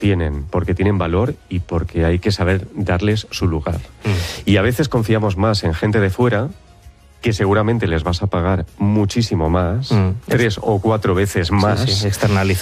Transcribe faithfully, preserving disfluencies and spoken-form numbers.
tienen, porque tienen valor y porque hay que saber darles su lugar. Mm. Y a veces confiamos más en gente de fuera, que seguramente les vas a pagar muchísimo más, mm. tres o cuatro veces más. Sí, sí, externalizar.